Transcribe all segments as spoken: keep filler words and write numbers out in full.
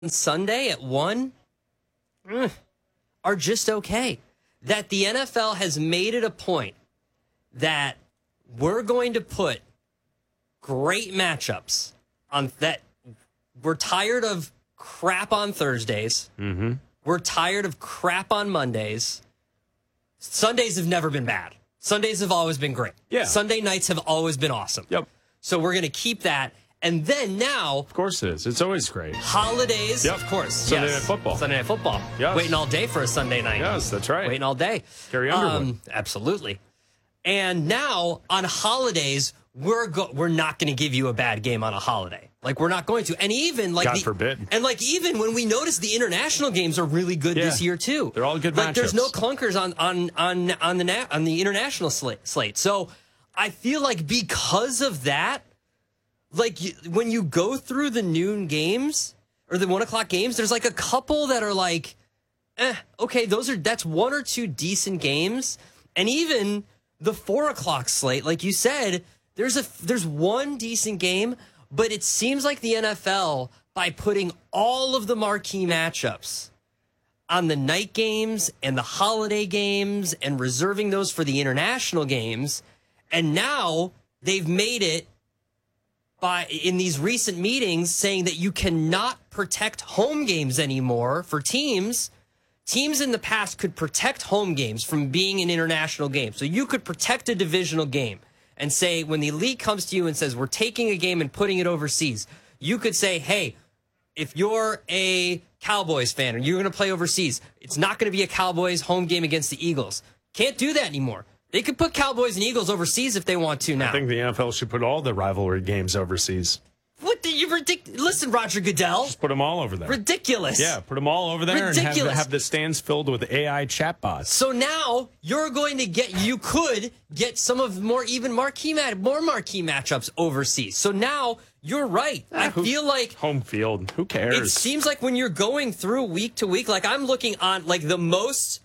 Sunday at one are just okay. That the N F L has made it a point that we're going to put great matchups on that. We're tired of crap on Thursdays. Mm-hmm. We're tired of crap on Mondays. Sundays have never been bad. Sundays have always been great. Yeah. Sunday nights have always been awesome. Yep. So we're going to keep that. And then now... Of course it is. It's always great. Holidays. Yep. Of course. Sunday yes. Night Football. Sunday Night Football. Yes. Waiting all day for a Sunday night. Yes, that's right. Waiting all day. Carrie Underwood. Um, absolutely. And now on holidays, we're go- we're not going to give you a bad game on a holiday. Like, we're not going to. And even like God the, forbid. And like even when we notice the international games are really good Yeah. this year too. They're all good like, matchups. There's no clunkers on on on on the na- on the international slate. slate. So I feel like because of that, like you, when you go through the noon games or the one o'clock games, there's like a couple that are like, eh, okay, those are that's one or two decent games, and even the four o'clock slate, like you said, there's a there's one decent game, but it seems like the N F L, by putting all of the marquee matchups on the night games and the holiday games and reserving those for the international games, and now they've made it by in these recent meetings saying that you cannot protect home games anymore for teams. Teams in the past could protect home games from being an international game. So you could protect a divisional game and say, when the league comes to you and says, we're taking a game and putting it overseas, you could say, hey, if you're a Cowboys fan and you're going to play overseas, it's not going to be a Cowboys home game against the Eagles. Can't do that anymore. They could put Cowboys and Eagles overseas if they want to now. I think the N F L should put all the rivalry games overseas. What the, you ridic- Listen, Roger Goodell. Just put them all over there. Ridiculous. Yeah, put them all over there Ridiculous. and have, have the stands filled with A I chatbots. So now you're going to get, you could get some of more even marquee mat, more marquee matchups overseas. So now you're right. Ah, I who, feel like home field. Who cares? It seems like when you're going through week to week, like I'm looking on like the most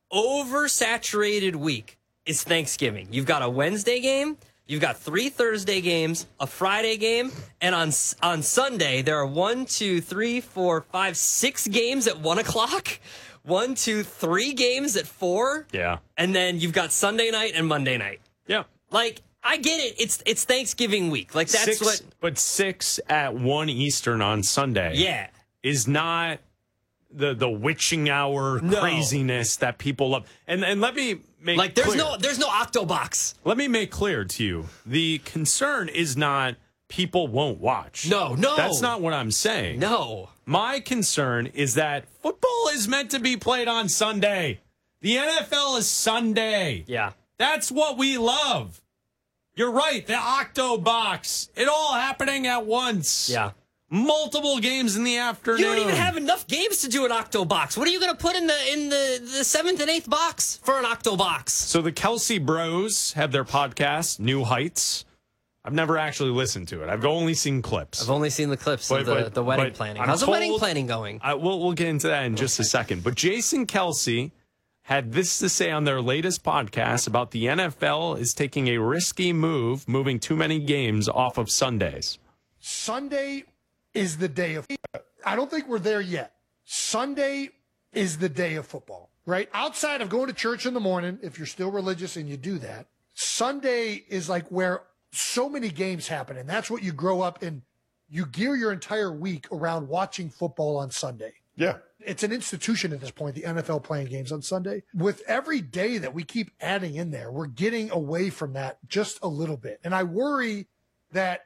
oversaturated week is Thanksgiving. You've got a Wednesday game. You've got three Thursday games, a Friday game, and on on Sunday, there are one, two, three, four, five, six games at one o'clock, one, two, three games at four. Yeah. And then you've got Sunday night and Monday night. Yeah. Like, I get it. It's it's Thanksgiving week. Like, that's six, what... But six at one Eastern on Sunday Yeah. is not the the witching hour No. craziness that people love. And and let me make Like, there's clear. no there's no Octobox. Let me make clear to you, the concern is not people won't watch. No, no. That's not what I'm saying. No. My concern is that football is meant to be played on Sunday. The N F L is Sunday. Yeah. That's what we love. You're right, the Octobox. It all happening at once. Yeah. Multiple games in the afternoon. You don't even have enough games to do an Octobox. What are you going to put in the in the, the seventh and eighth box for an Octobox? So the Kelsey Bros have their podcast, New Heights. I've never actually listened to it. I've only seen clips. I've only seen the clips But- of the, but- the wedding but planning. I'm How's the told- wedding planning going? I, we'll, we'll get into that in just a second. But Jason Kelsey had this to say on their latest podcast about the N F L is taking a risky move, moving too many games off of Sundays. Sunday is the day of I don't think we're there yet. Sunday is the day of football, right? Outside of going to church in the morning, if you're still religious and you do that, Sunday is like where so many games happen. And that's what you grow up in. You gear your entire week around watching football on Sunday. Yeah. It's an institution at this point, the N F L playing games on Sunday. With every day that we keep adding in there, we're getting away from that just a little bit. And I worry that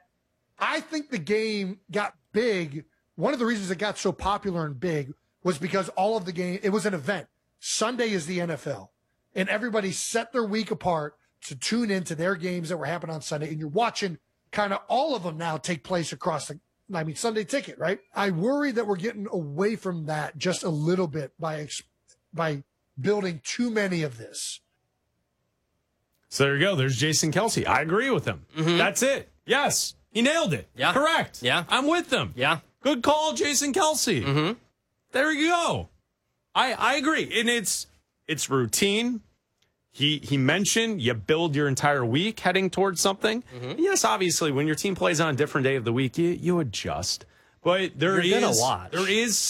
I think the game got big. One of the reasons it got so popular and big was because all of the game, it was an event. Sunday is the N F L. And everybody set their week apart to tune into their games that were happening on Sunday. And you're watching kind of all of them now take place across the, I mean, Sunday Ticket, right? I worry that we're getting away from that just a little bit by, by building too many of this. So there you go. There's Jason Kelsey. I agree with him. Mm-hmm. That's it. Yes. He nailed it. Yeah. Correct. Yeah. I'm with him. Yeah. Good call, Jason Kelsey. Mm-hmm. There you go. I, I agree. And it's it's routine. He he mentioned you build your entire week heading towards something. Mm-hmm. Yes, obviously, when your team plays on a different day of the week, you, you adjust. But there You're gonna is watch. there is